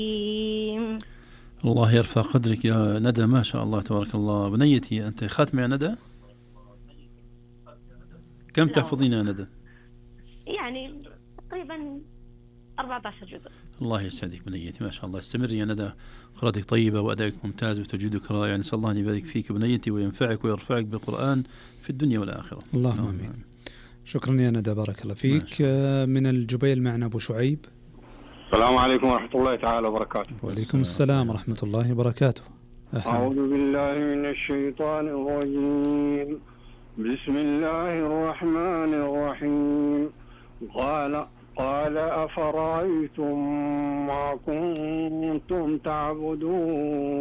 الله يرفع قدرك يا ندى، ما شاء الله تبارك الله. بنيتي أنت خاتمة يا ندى؟ كم لا والله، تحفظين يا ندى؟ يعني تقريبا 14 جزء. الله يسعدك بنيتي، ما شاء الله. استمري يا ندى، قراءتك طيبة وأدائك ممتاز وتجويدك رائع. نسأل الله أن يبارك فيك بنيتي وينفعك ويرفعك بالقرآن في الدنيا والآخرة. اللهم آمين. شكرا يا ندى، بارك الله فيك. من الجبيل معنا أبو شعيب. السلام عليكم ورحمة الله تعالى وبركاته. وعليكم السلام ورحمة الله وبركاته. أعوذ بالله من الشيطان الرجيم. بسم الله الرحمن الرحيم. قال أفرأيتم ما كنتم تعبدون